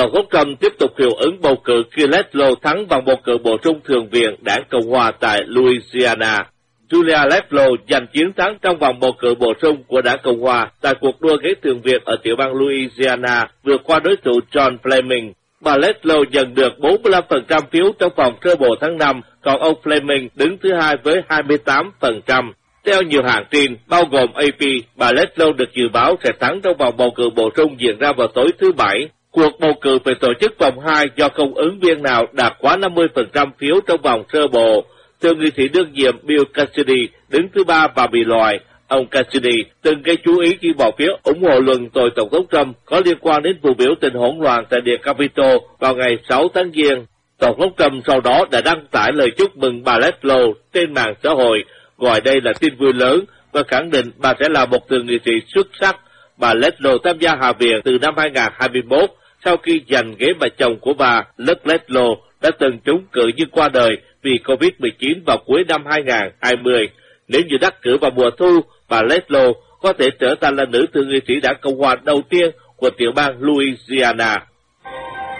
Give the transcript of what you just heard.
Tổng thống Trump tiếp tục hiệu ứng bầu cử khi Ledlow thắng vòng bầu cử bổ sung Thượng viện đảng Cộng hòa tại Louisiana. Julia Ledlow giành chiến thắng trong vòng bầu cử bổ sung của đảng Cộng hòa tại cuộc đua ghế Thượng viện ở tiểu bang Louisiana, vượt qua đối thủ John Fleming. Bà Ledlow nhận được 45% phiếu trong vòng sơ bộ tháng 5, còn ông Fleming đứng thứ hai với 28%. Theo nhiều hãng tin, bao gồm AP, bà Ledlow được dự báo sẽ thắng trong vòng bầu cử bổ sung diễn ra vào tối thứ Bảy. Cuộc bầu cử phải tổ chức vòng 2 do không ứng viên nào đạt quá 50% phiếu trong vòng sơ bộ. Thượng nghị sĩ đương nhiệm Bill Cassidy đứng thứ ba và bị loại. Ông Cassidy từng gây chú ý khi bỏ phiếu ủng hộ luận tội Tổng thống Trump có liên quan đến vụ biểu tình hỗn loạn tại Điện Capitol vào ngày 6 tháng Giêng. Tổng thống Trump sau đó đã đăng tải lời chúc mừng bà Ledlow trên mạng xã hội, gọi đây là tin vui lớn và khẳng định bà sẽ là một thượng nghị sĩ xuất sắc. Bà Ledlow tham gia Hạ viện từ năm 2021 sau khi giành ghế bà chồng của bà, Luke Ledlow, đã từng trúng cử nhưng qua đời vì COVID-19 vào cuối năm 2020. Nếu như đắc cử vào mùa thu, bà Ledlow có thể trở thành là nữ thượng nghị sĩ đảng Cộng hòa đầu tiên của tiểu bang Louisiana.